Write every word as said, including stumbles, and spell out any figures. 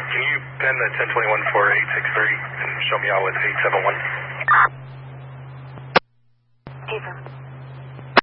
Can you pen the ten twenty-one for eight six three and show me all with eight seven one?